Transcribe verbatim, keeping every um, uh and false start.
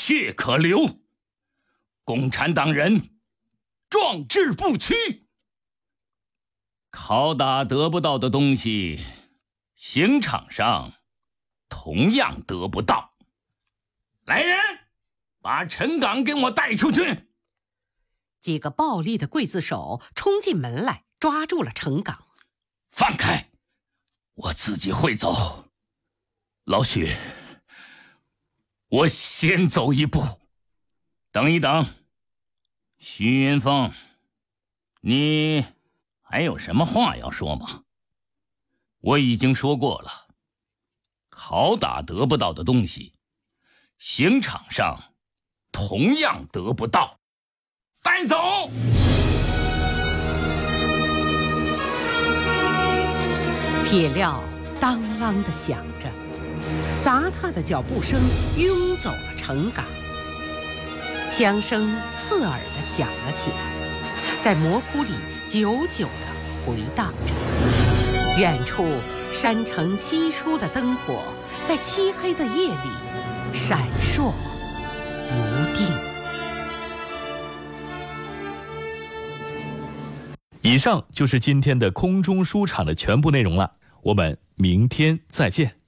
血可流。共产党人壮志不屈，拷打得不到的东西，刑场上同样得不到。来人，把陈岗给我带出去。 几个暴力的刽子手冲进门来，抓住了陈岗。 放开，我自己会走。老许，我先走一步。等一等，徐云峰，你还有什么话要说吗？我已经说过了，拷打得不到的东西，刑场上同样得不到。带走！ 铁镣当啷地响着，砸踏的脚步声拥走了陈岗，枪声刺耳地响了起来，在模糊里久久地回荡着。远处山城稀疏的灯火在漆黑的夜里闪烁不定。 以上就是今天的空中书场的全部内容了，我们明天再见。